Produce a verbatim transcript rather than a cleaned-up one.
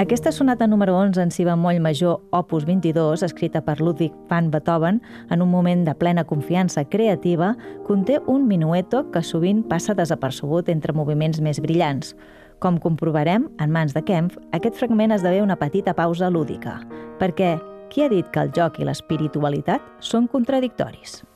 Aquesta sonata número onze en si bemoll major, opus vint-i-dos, escrita per Ludwig van Beethoven en un moment de plena confiança creativa, conté un minueto que sovint passa desapercebut entre moviments més brillants. Com comprovarem, en mans de Kempf, aquest fragment esdevé una petita pausa lúdica, perquè qui ha dit que el joc i l'espiritualitat són contradictoris?